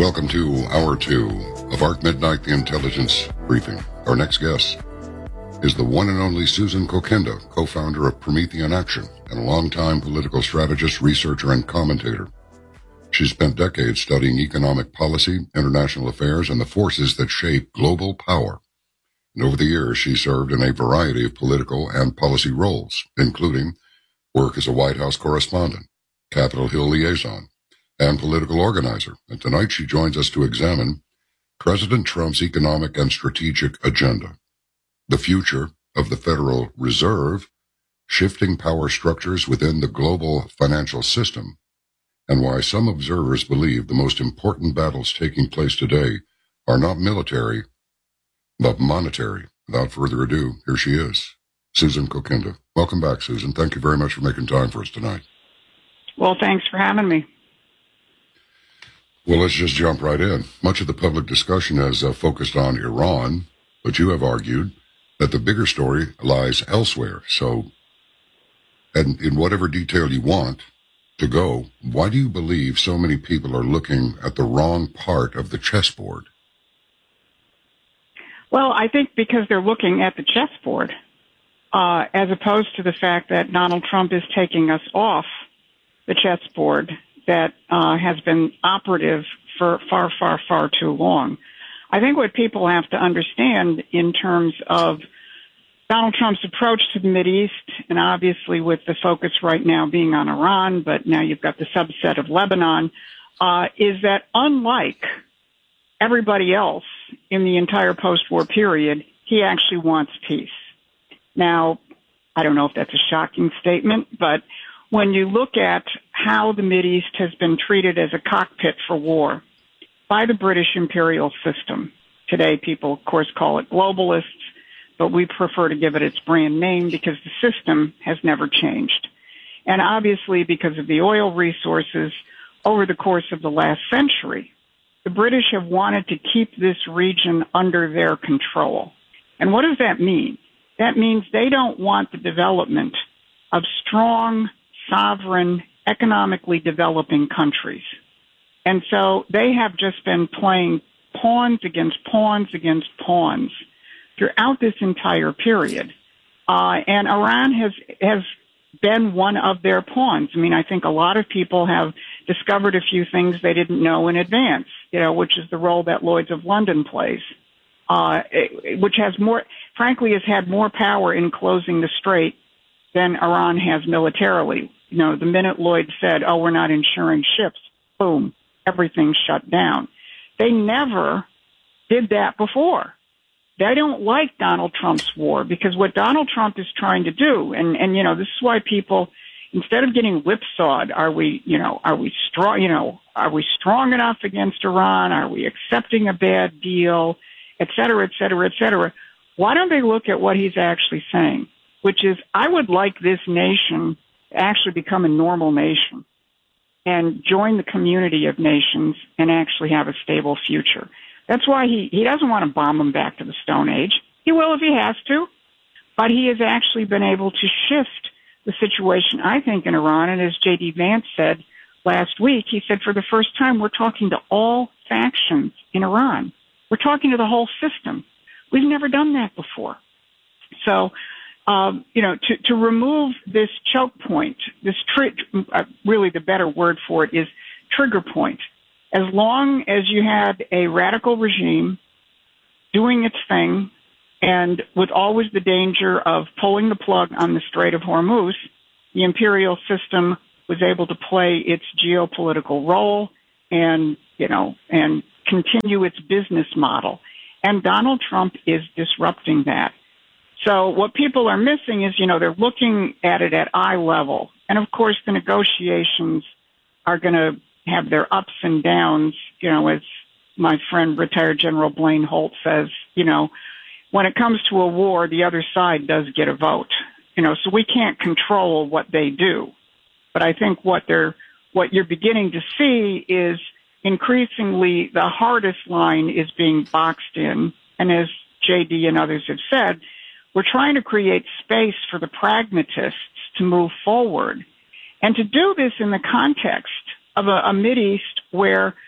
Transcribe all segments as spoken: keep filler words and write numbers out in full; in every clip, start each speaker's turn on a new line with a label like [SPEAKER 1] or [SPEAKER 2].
[SPEAKER 1] Welcome to Hour two of Arc Midnight, the Intelligence Briefing. Our next guest is the one and only Susan Kokinda, co-founder of Promethean Action and a longtime political strategist, researcher, and commentator. She spent decades studying economic policy, international affairs, and the forces that shape global power. And over the years, she served in a variety of political and policy roles, including work as a White House correspondent, Capitol Hill liaison, and political organizer. And tonight she joins us to examine President Trump's economic and strategic agenda, the future of the Federal Reserve, shifting power structures within the global financial system, and why some observers believe the most important battles taking place today are not military, but monetary. Without further ado, here she is, Susan Kokinda. Welcome back, Susan. Thank you very much for making time for us tonight.
[SPEAKER 2] Well, thanks for having me.
[SPEAKER 1] Well, let's just jump right in. Much of the public discussion has uh, focused on Iran, but you have argued that the bigger story lies elsewhere. So, and in whatever detail you want to go, why do you believe so many people are looking at the wrong part of the chessboard?
[SPEAKER 2] Well, I think because they're looking at the chessboard, uh, as opposed to the fact that Donald Trump is taking us off the chessboard that uh, has been operative for far, far, far too long. I think what people have to understand in terms of Donald Trump's approach to the Mideast, and obviously with the focus right now being on Iran, but now you've got the subset of Lebanon, uh, is that unlike everybody else in the entire post-war period, he actually wants peace. Now, I don't know if that's a shocking statement, but when you look at how the Mideast has been treated as a cockpit for war by the British imperial system, today people, of course, call it globalists, but we prefer to give it its brand name because the system has never changed. And obviously, because of the oil resources over the course of the last century, the British have wanted to keep this region under their control. And what does that mean? That means they don't want the development of strong, sovereign, economically developing countries. And so they have just been playing pawns against pawns against pawns throughout this entire period. Uh, and Iran has, has been one of their pawns. I mean, I think a lot of people have discovered a few things they didn't know in advance, you know, which is the role that Lloyd's of London plays, uh, which has more, frankly, has had more power in closing the strait than Iran has militarily. You know, the minute Lloyd said, oh, we're not insuring ships, boom, everything shut down. They never did that before. They don't like Donald Trump's war because what Donald Trump is trying to do, and, and, you know, this is why people, instead of getting whipsawed, are we, you know, are we strong, you know, are we strong enough against Iran? Are we accepting a bad deal, et cetera, et cetera, et cetera? Why don't they look at what he's actually saying, which is, I would like this nation to actually become a normal nation and join the community of nations and actually have a stable future. That's why he, he doesn't want to bomb them back to the Stone Age. He will if he has to, but he has actually been able to shift the situation, I think, in Iran. And as J D Vance said last week, he said for the first time, we're talking to all factions in Iran. We're talking to the whole system. We've never done that before. So, um, you know, to, to remove this choke point, this tri- uh, really the better word for it is trigger point. As long as you had a radical regime doing its thing and with always the danger of pulling the plug on the Strait of Hormuz, the imperial system was able to play its geopolitical role and, you know, and continue its business model. And Donald Trump is disrupting that. So what people are missing is, you know, they're looking at it at eye level. And of course, the negotiations are going to have their ups and downs, you know, as my friend retired General Blaine Holt says, you know, when it comes to a war, the other side does get a vote, you know, so we can't control what they do. But I think what they're, what you're beginning to see is increasingly the hardest line is being boxed in. And as J D and others have said, we're trying to create space for the pragmatists to move forward and to do this in the context of a, a Mideast where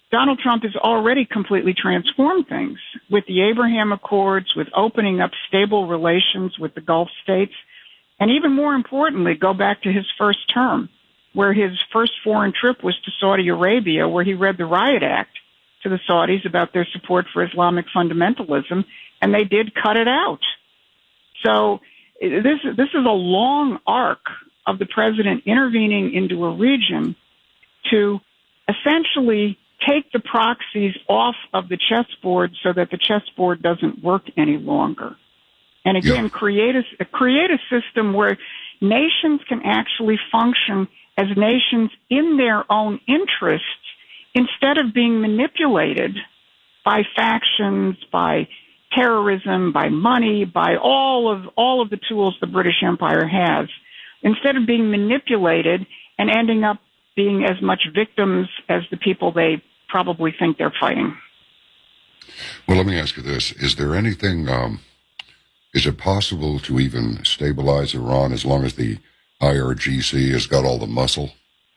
[SPEAKER 2] Donald Trump has already completely transformed things with the Abraham Accords, with opening up stable relations with the Gulf states, and even more importantly, go back to his first term, where his first foreign trip was to Saudi Arabia, where he read the Riot Act to the Saudis about their support for Islamic fundamentalism, and they did cut it out. So this, this is a long arc of the president intervening into a region to essentially take the proxies off of the chessboard so that the chessboard doesn't work any longer. And again, yeah. create a, create a system where nations can actually function as nations in their own interests instead of being manipulated by factions, by terrorism, by money, by all of all of the tools the British Empire has, instead of being manipulated and ending up being as much victims as the people they probably think they're fighting.
[SPEAKER 1] Well, let me ask you this. Is there anything, um, is it possible to even stabilize Iran as long as the I R G C has got all the muscle?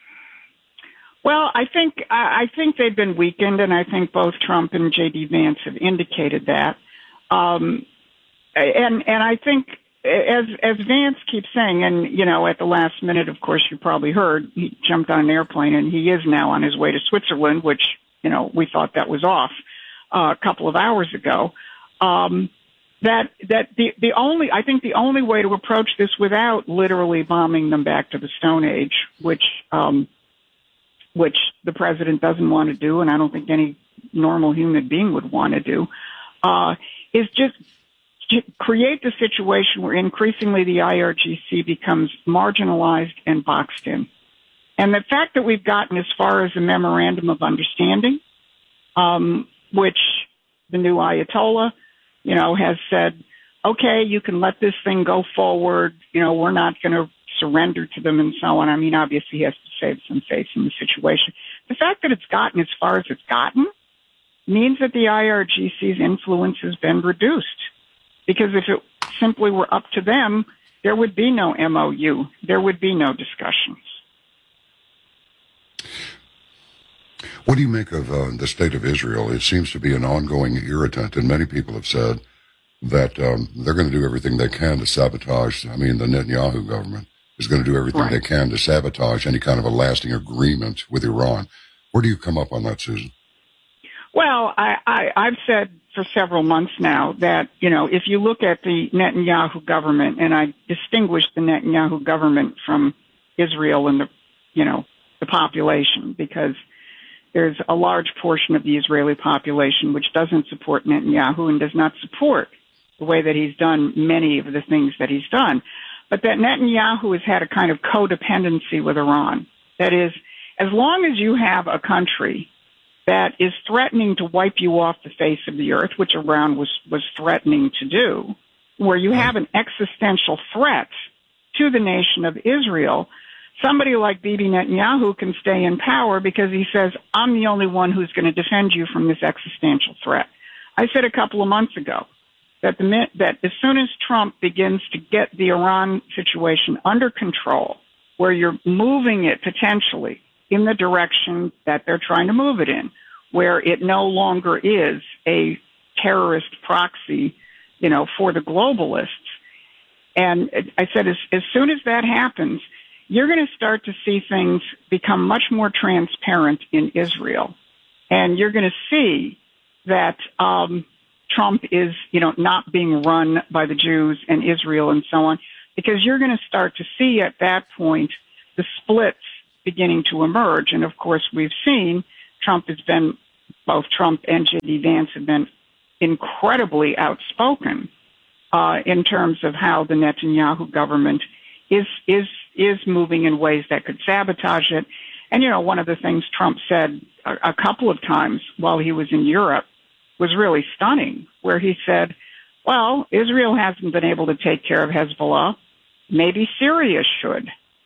[SPEAKER 2] Well, I think I think they've been weakened, and I think both Trump and J D Vance have indicated that. Um, and and I think, as as Vance keeps saying, and you know, at the last minute, of course, you probably heard he jumped on an airplane, and he is now on his way to Switzerland, which you know we thought that was off uh, a couple of hours ago. Um, that that the the only I think the only way to approach this without literally bombing them back to the Stone Age, which um, which the president doesn't want to do, and I don't think any normal human being would want to do, uh, is just to create the situation where increasingly the I R G C becomes marginalized and boxed in. And the fact that we've gotten as far as a memorandum of understanding, um, which the new Ayatollah, you know, has said, okay, you can let this thing go forward. You know, we're not going to surrender to them and so on. I mean, obviously he has to save some face in the situation. The fact that it's gotten as far as it's gotten means that the I R G C's influence has been reduced. Because if it simply were up to them, there would be no M O U. There would be no discussions.
[SPEAKER 1] What do you make of uh, the state of Israel? It seems to be an ongoing irritant, and many people have said that um, they're going to do everything they can to sabotage. I mean, the Netanyahu government is going to do everything right. they can to sabotage any kind of a lasting agreement with Iran. Where do you come up on that, Susan?
[SPEAKER 2] Well, I, I, I've said for several months now that, you know, if you look at the Netanyahu government, and I distinguish the Netanyahu government from Israel and the, you know, the population, because there's a large portion of the Israeli population which doesn't support Netanyahu and does not support the way that he's done many of the things that he's done. But that Netanyahu has had a kind of codependency with Iran. That is, as long as you have a country that is threatening to wipe you off the face of the earth, which Iran was, was threatening to do, where you have an existential threat to the nation of Israel, somebody like Bibi Netanyahu can stay in power because he says, I'm the only one who's going to defend you from this existential threat. I said a couple of months ago that, the, that as soon as Trump begins to get the Iran situation under control, where you're moving it potentially in the direction that they're trying to move it in, where it no longer is a terrorist proxy, you know, for the globalists. And I said, as, as soon as that happens, you're going to start to see things become much more transparent in Israel. And you're going to see that um, Trump is, you know, not being run by the Jews and Israel and so on, because you're going to start to see at that point the splits beginning to emerge. And of course, we've seen Trump has been, both Trump and J D Vance have been incredibly outspoken uh, in terms of how the Netanyahu government is is is moving in ways that could sabotage it. And, you know, one of the things Trump said a, a couple of times while he was in Europe was really stunning, where he said, well, Israel hasn't been able to take care of Hezbollah. Maybe Syria should.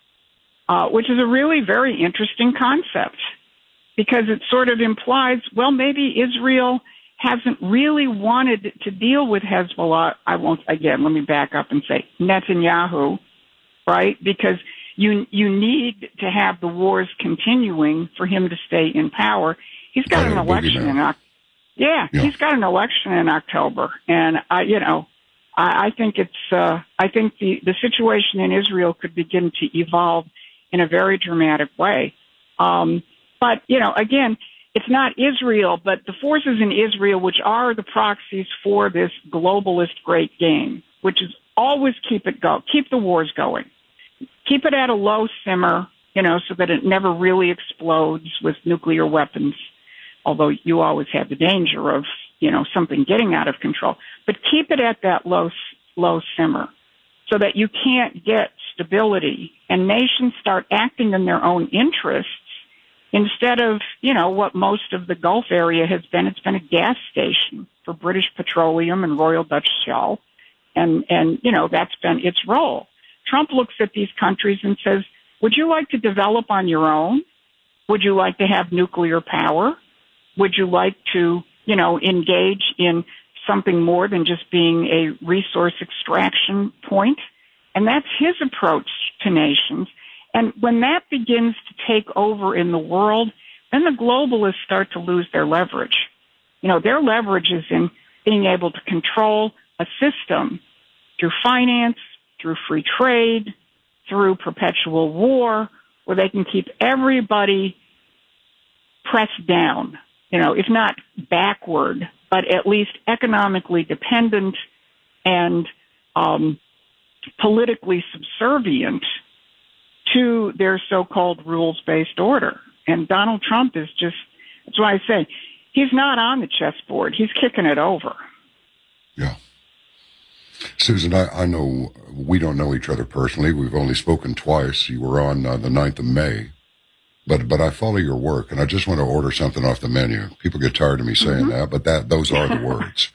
[SPEAKER 2] Uh, which is a really very interesting concept, because it sort of implies, well, maybe Israel hasn't really wanted to deal with Hezbollah. I won't, again, let me back up and say Netanyahu, right? Because you, you need to have the wars continuing for him to stay in power. he's got an election in October. Yeah, yeah, he's got an election in October, and I, you know, I, I think it's. Uh, I think the the situation in Israel could begin to evolve in a very dramatic way. Um, but you know, again, it's not Israel, but the forces in Israel, which are the proxies for this globalist great game, which is always keep it go, keep the wars going, keep it at a low simmer, you know, so that it never really explodes with nuclear weapons. Although you always have the danger of, you know, something getting out of control. But keep it at that low, low simmer so that you can't get stability and nations start acting in their own interests instead of, you know, what most of the Gulf area has been. It's been a gas station for British Petroleum and Royal Dutch Shell. And, and you know, that's been its role. Trump looks at these countries and says, would you like to develop on your own? Would you like to have nuclear power? Would you like to, you know, engage in something more than just being a resource extraction point? And that's his approach to nations. And when that begins to take over in the world, then the globalists start to lose their leverage. You know, their leverage is in being able to control a system through finance, through free trade, through perpetual war, where they can keep everybody pressed down. You know, if not backward, but at least economically dependent and um, politically subservient to their so-called rules-based order. And Donald Trump is just, that's why I say, he's not on the chessboard. He's kicking it over.
[SPEAKER 1] Yeah. Susan, I, I know we don't know each other personally. We've only spoken twice. You were on uh, the ninth of May. But but I follow your work, and I just want to order something off the menu. People get tired of me saying mm-hmm. that, but that those are the words.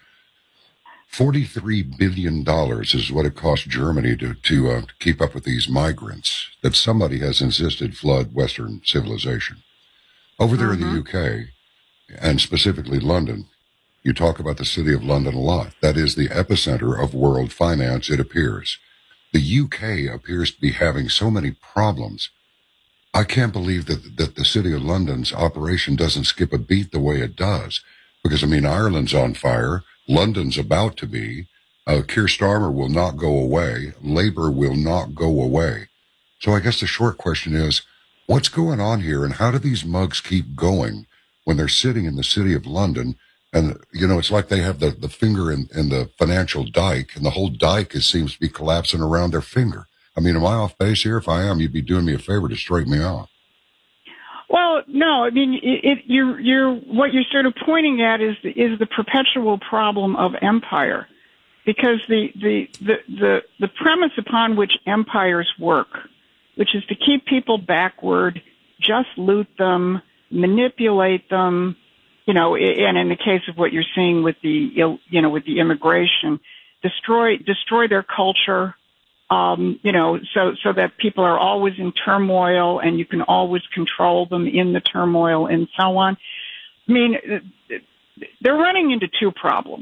[SPEAKER 1] forty-three billion dollars is what it costs Germany to, to uh, keep up with these migrants that somebody has insisted flood Western civilization. Over there mm-hmm. in the U K, and specifically London, you talk about the city of London a lot. That is the epicenter of world finance, it appears. The U K appears to be having so many problems. I can't believe that that the city of London's operation doesn't skip a beat the way it does. Because, I mean, Ireland's on fire. London's about to be. Uh, Keir Starmer will not go away. Labour will not go away. So I guess the short question is, what's going on here, and how do these mugs keep going when they're sitting in the city of London? And, you know, it's like they have the, the finger in, in the financial dike, and the whole dike is, seems to be collapsing around their finger. I mean, am I off base here? If I am, you'd be doing me a favor to straighten me out.
[SPEAKER 2] Well, no, I mean, it, it, you're, you're, what you're sort of pointing at is the, is the perpetual problem of empire, because the, the, the, the, the premise upon which empires work, which is to keep people backward, just loot them, manipulate them, you know, and in the case of what you're seeing with the, you know, with the immigration, destroy, destroy their culture. Um, you know, so, so that people are always in turmoil and you can always control them in the turmoil and so on. I mean, they're running into two problems.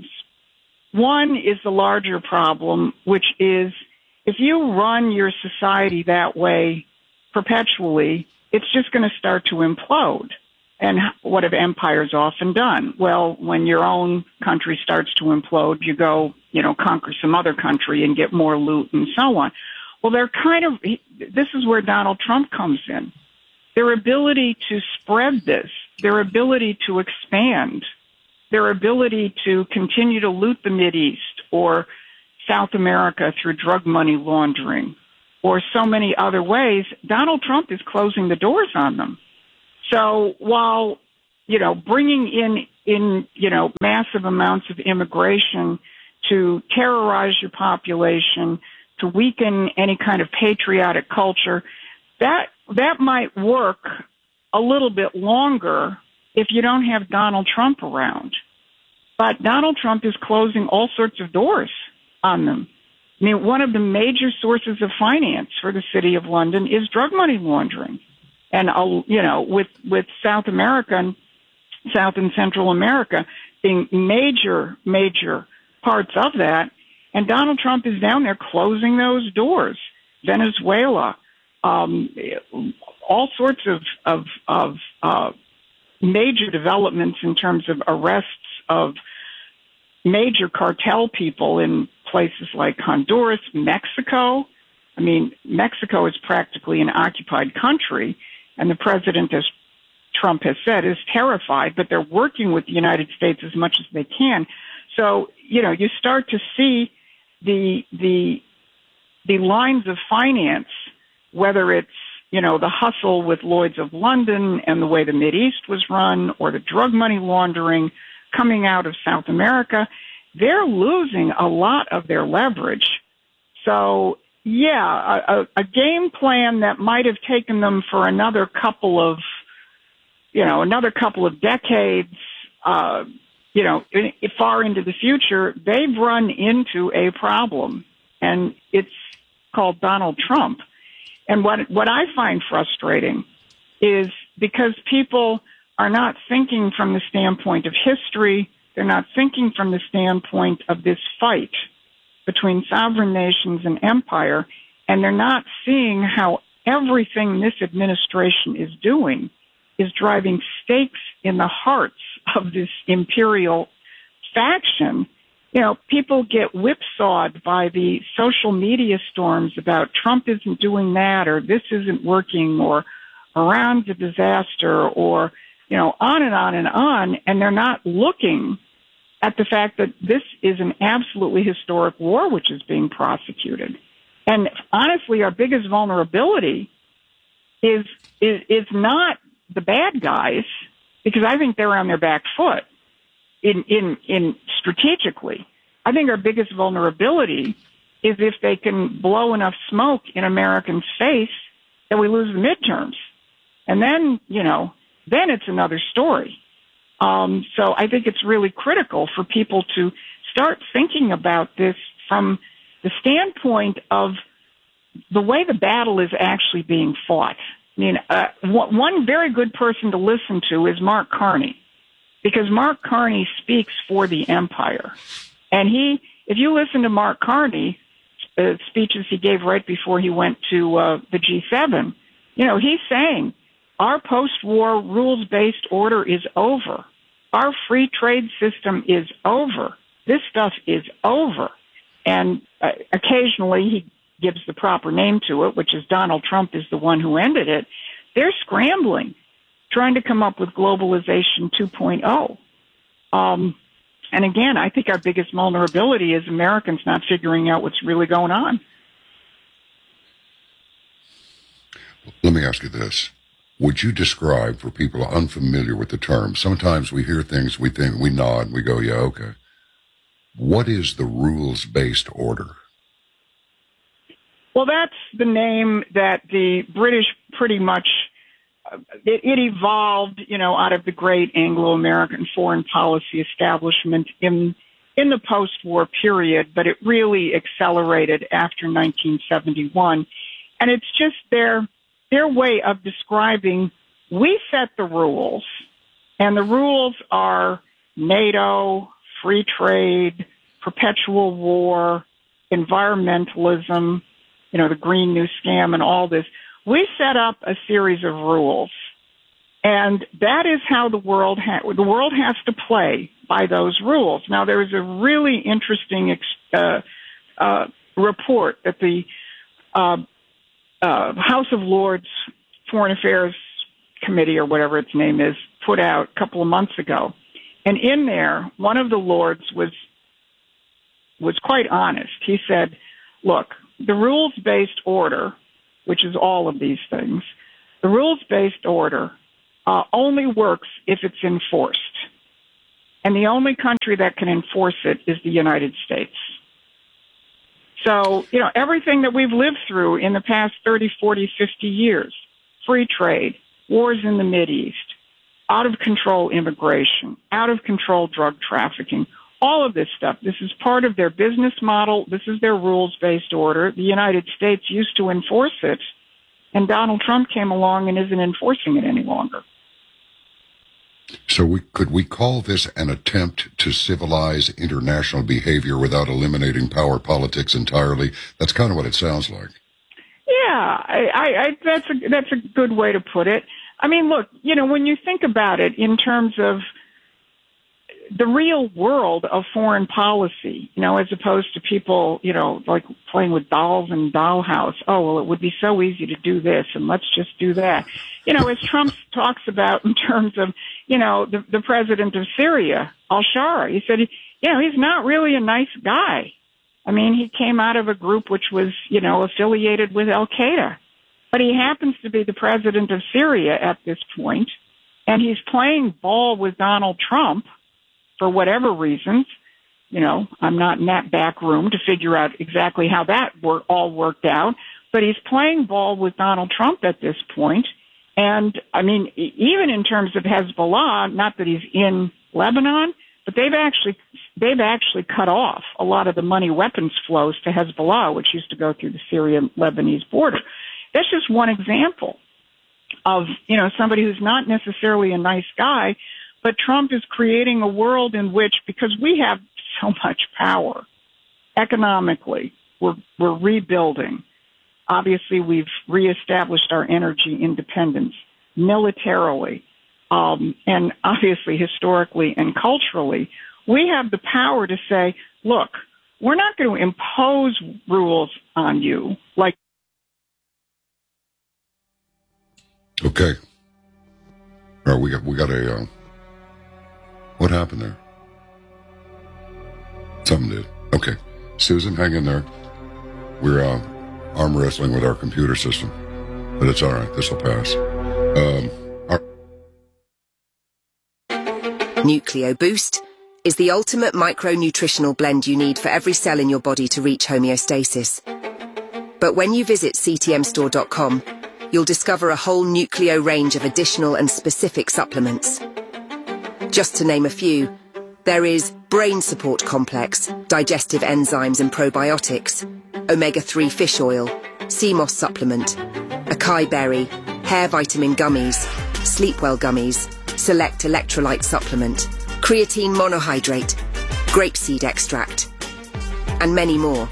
[SPEAKER 2] One is the larger problem, which is if you run your society that way perpetually, it's just going to start to implode. And what have empires often done? Well, when your own country starts to implode, you go, you know, conquer some other country and get more loot and so on. Well, they're kind of, this is where Donald Trump comes in. Their ability to spread this, their ability to expand, their ability to continue to loot the Mideast or South America through drug money laundering or so many other ways, Donald Trump is closing the doors on them. So while, you know, bringing in, in, you know, massive amounts of immigration to terrorize your population, to weaken any kind of patriotic culture, that, that might work a little bit longer if you don't have Donald Trump around. But Donald Trump is closing all sorts of doors on them. I mean, one of the major sources of finance for the City of London is drug money laundering. And, uh, you know, with, with South America and South and Central America being major, major parts of that. And Donald Trump is down there closing those doors. Venezuela, um, all sorts of, of, of, uh, major developments in terms of arrests of major cartel people in places like Honduras, Mexico. I mean, Mexico is practically an occupied country, and the president, as Trump has said, is terrified, but they're working with the United States as much as they can. So, you know, you start to see the the the lines of finance, whether it's, you know, the hustle with Lloyd's of London and the way the Mideast was run, or the drug money laundering coming out of South America, they're losing a lot of their leverage. So, yeah, a, a game plan that might have taken them for another couple of, you know, another couple of decades, uh, you know, far into the future, they've run into a problem, and it's called Donald Trump. And what what I find frustrating is because people are not thinking from the standpoint of history, they're not thinking from the standpoint of this fight between sovereign nations and empire, and they're not seeing how everything this administration is doing is driving stakes in the hearts of this imperial faction. You know, people get whipsawed by the social media storms about Trump isn't doing that, or this isn't working, or Iran's a disaster, or, you know, on and on and on, and they're not looking at the fact that this is an absolutely historic war which is being prosecuted. And honestly, our biggest vulnerability is is, is not the bad guys, because I think they're on their back foot in, in, in strategically. I think our biggest vulnerability is if they can blow enough smoke in Americans' face that we lose the midterms. And then, you know, then it's another story. Um, so I think it's really critical for people to start thinking about this from the standpoint of the way the battle is actually being fought. I mean, uh, one very good person to listen to is Mark Carney, because Mark Carney speaks for the empire. And he, if you listen to Mark Carney, uh, speeches he gave right before he went to uh, the G seven, you know, he's saying our post-war rules-based order is over. Our free trade system is over. This stuff is over. And uh, occasionally he gives the proper name to it, which is Donald Trump is the one who ended it. They're scrambling, trying to come up with globalization two point oh. Um, and again, I think our biggest vulnerability is Americans not figuring out what's really going on.
[SPEAKER 1] Let me ask you this. Would you describe, for people unfamiliar with the term, sometimes we hear things, we think, we nod, and we go, yeah, okay. What is the rules-based order?
[SPEAKER 2] Well, that's the name that the British pretty much, uh, it, it evolved, you know, out of the great Anglo-American foreign policy establishment in in the post-war period, but it really accelerated after nineteen seventy-one. And it's just their their way of describing, we set the rules, and the rules are NATO, free trade, perpetual war, environmentalism, you know, the Green New Scam and all this. We set up a series of rules, and that is how the world ha- the world has to play by those rules. Now, there is a really interesting ex- uh, uh, report that the uh, uh, House of Lords Foreign Affairs Committee, or whatever its name is, put out a couple of months ago. And in there, one of the lords was was quite honest. He said, look, the rules-based order, which is all of these things, the rules-based order uh, only works if it's enforced. And the only country that can enforce it is the United States. So, you know, everything that we've lived through in the past thirty, forty, fifty years, free trade, wars in the Mideast, out-of-control immigration, out-of-control drug trafficking, all of this stuff, this is part of their business model. This is their rules-based order. The United States used to enforce it, and Donald Trump came along and isn't enforcing it any longer.
[SPEAKER 1] So we, could we call this an attempt to civilize international behavior without eliminating power politics entirely? That's kind of what it sounds like.
[SPEAKER 2] Yeah, I, I, I, that's a that's a good way to put it. I mean, look, you know, when you think about it in terms of the real world of foreign policy, you know, as opposed to people, you know, like playing with dolls and dollhouse. Oh, well, it would be so easy to do this and let's just do that. You know, as Trump talks about in terms of, you know, the, the president of Syria, al-Shara, he said, you know, he's not really a nice guy. I mean, he came out of a group which was, you know, affiliated with Al-Qaeda. But he happens to be the president of Syria at this point, and he's playing ball with Donald Trump for whatever reasons. You know, I'm not in that back room to figure out exactly how that wor- all worked out, but he's playing ball with Donald Trump at this point. And, I mean, even in terms of Hezbollah, not that he's in Lebanon, but they've actually they've actually cut off a lot of the money weapons flows to Hezbollah, which used to go through the Syrian-Lebanese border. That's just one example of, you know, somebody who's not necessarily a nice guy, but Trump is creating a world in which, because we have so much power economically, we're, we're rebuilding. Obviously, we've reestablished our energy independence militarily, um, and obviously historically and culturally. We have the power to say, look, we're not going to impose rules on you like.
[SPEAKER 1] Okay. All right, we got we got a. Uh, what happened there? Something did. Okay, Susan, hang in there. We're uh, arm wrestling with our computer system, but it's all right. This will pass. Um, our-
[SPEAKER 3] Nucleo Boost is the ultimate micronutritional blend you need for every cell in your body to reach homeostasis. But when you visit c t m store dot com, you'll discover a whole Nucleo range of additional and specific supplements. Just to name a few, there is Brain Support Complex, digestive enzymes and probiotics, omega three fish oil, C M O S supplement, acai berry, hair vitamin gummies, Sleepwell gummies, select electrolyte supplement, creatine monohydrate, grapeseed extract, and many more.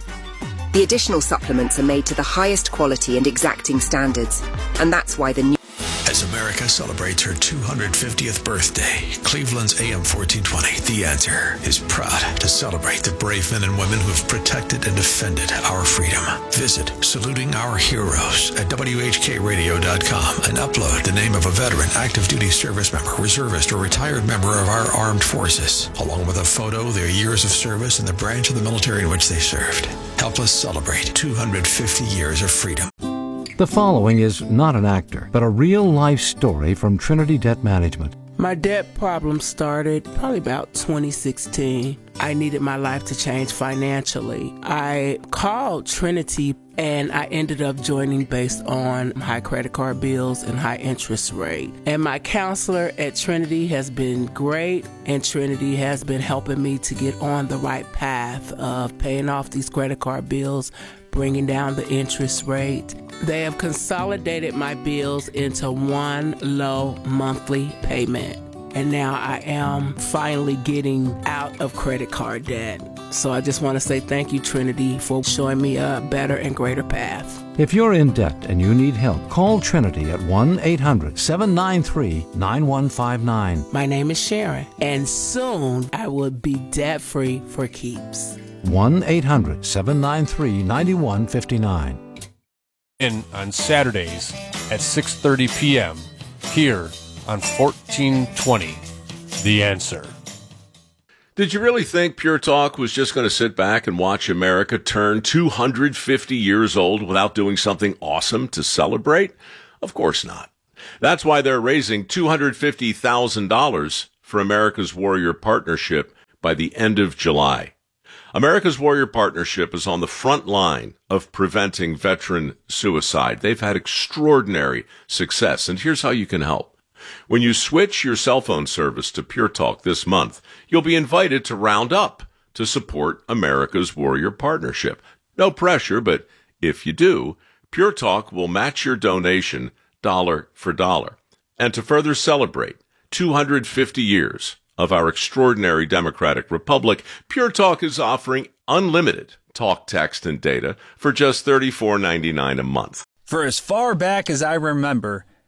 [SPEAKER 3] The additional supplements are made to the highest quality and exacting standards, and that's why the new...
[SPEAKER 4] As America celebrates her two hundred fiftieth birthday, Cleveland's A M fourteen twenty, The Answer, is proud to celebrate the brave men and women who have protected and defended our freedom. Visit Saluting Our Heroes at W H K radio dot com and upload the name of a veteran, active duty service member, reservist, or retired member of our armed forces, along with a photo, their years of service, and the branch of the military in which they served. Help us celebrate two hundred fifty years of freedom.
[SPEAKER 5] The following is not an actor, but a real-life story from Trinity Debt Management.
[SPEAKER 6] My debt problem started probably about twenty sixteen. I needed my life to change financially. I called Trinity and I ended up joining based on high credit card bills and high interest rate. And my counselor at Trinity has been great, and Trinity has been helping me to get on the right path of paying off these credit card bills, bringing down the interest rate. They have consolidated my bills into one low monthly payment. And now I am finally getting out of credit card debt. So I just want to say thank you, Trinity, for showing me a better and greater path.
[SPEAKER 5] If you're in debt and you need help, call Trinity at one eight hundred seven nine three nine one five nine.
[SPEAKER 6] My name is Sharon, and soon I will be debt-free for keeps.
[SPEAKER 5] one eight hundred seven nine three nine one five nine.
[SPEAKER 7] In on Saturdays at six thirty p.m. here on fourteen twenty, The Answer.
[SPEAKER 8] Did you really think Pure Talk was just going to sit back and watch America turn two hundred fifty years old without doing something awesome to celebrate? Of course not. That's why they're raising two hundred fifty thousand dollars for America's Warrior Partnership by the end of July. America's Warrior Partnership is on the front line of preventing veteran suicide. They've had extraordinary success, and here's how you can help. When you switch your cell phone service to Pure Talk this month, you'll be invited to round up to support America's Warrior Partnership. No pressure, but if you do, Pure Talk will match your donation dollar for dollar. And to further celebrate two hundred fifty years of our extraordinary democratic republic, Pure Talk is offering unlimited talk, text, and data for just thirty-four ninety-nine a month.
[SPEAKER 9] For as far back as I remember,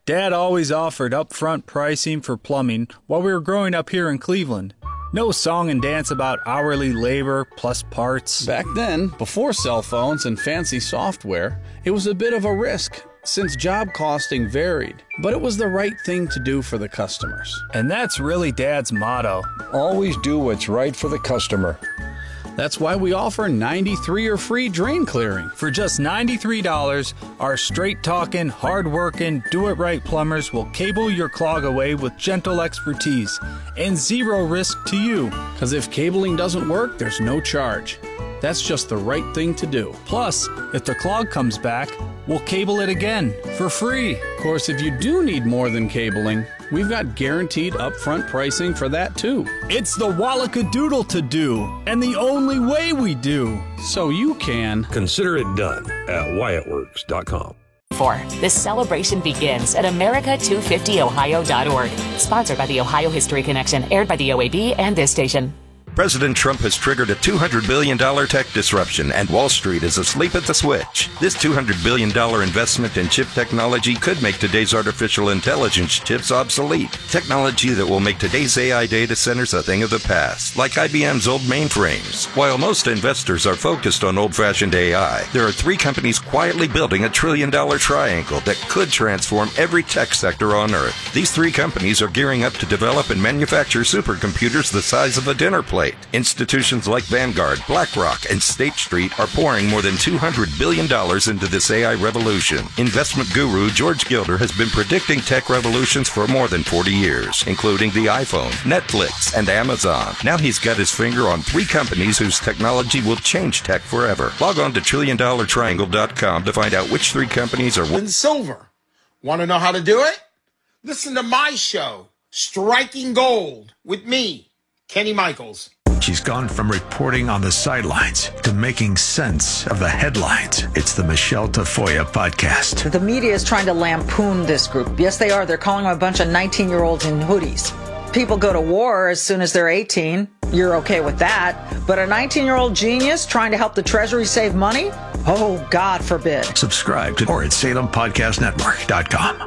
[SPEAKER 9] Dad always offered upfront pricing for plumbing while we were growing up here in Cleveland. No song and dance about hourly labor plus parts.
[SPEAKER 10] Back then, before cell phones and fancy software, it was a bit of a risk since job costing varied. But it was the right thing to do for the customers.
[SPEAKER 9] And that's really Dad's motto.
[SPEAKER 11] Always do what's right for the customer.
[SPEAKER 10] That's why we offer ninety-three or free drain clearing.
[SPEAKER 9] For just ninety-three dollars, our straight-talking, hard-working, do-it-right plumbers will cable your clog away with gentle expertise and zero risk to you.
[SPEAKER 10] Because if cabling doesn't work, there's no charge. That's just the right thing to do.
[SPEAKER 9] Plus, if the clog comes back, we'll cable it again for free.
[SPEAKER 10] Of course, if you do need more than cabling, we've got guaranteed upfront pricing for that too.
[SPEAKER 9] It's the Wallackadoodle to do, and the only way we do.
[SPEAKER 10] So you can
[SPEAKER 11] consider it done at Wyatt Works dot com.
[SPEAKER 12] For this celebration begins at America two fifty Ohio dot org. Sponsored by the Ohio History Connection, aired by the O A B and this station.
[SPEAKER 13] President Trump has triggered a two hundred billion dollars tech disruption, and Wall Street is asleep at the switch. This two hundred billion dollars investment in chip technology could make today's artificial intelligence chips obsolete. Technology that will make today's A I data centers a thing of the past, like I B M's old mainframes. While most investors are focused on old-fashioned A I, there are three companies quietly building a trillion-dollar triangle that could transform every tech sector on Earth. These three companies are gearing up to develop and manufacture supercomputers the size of a dinner plate. Institutions like Vanguard, BlackRock, and State Street are pouring more than two hundred billion dollars into this A I revolution. Investment guru George Gilder has been predicting tech revolutions for more than forty years, including the iPhone, Netflix, and Amazon. Now he's got his finger on three companies whose technology will change tech forever. Log on to trillion dollar triangle dot com to find out which three companies are...
[SPEAKER 14] In silver. Want to know how to do it? Listen to my show, Striking Gold, with me, Kenny Michaels.
[SPEAKER 4] She's gone from reporting on the sidelines to making sense of the headlines. It's the Michelle Tafoya podcast.
[SPEAKER 15] The media is trying to lampoon this group. Yes, they are. They're calling them a bunch of nineteen-year-olds in hoodies. People go to war as soon as they're eighteen. You're okay with that. But a nineteen-year-old genius trying to help the Treasury save money? Oh, God forbid.
[SPEAKER 4] Subscribe to or at Salem Podcast Network dot com.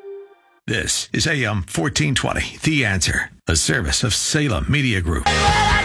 [SPEAKER 4] This is A M fourteen twenty, The Answer, a service of Salem Media Group.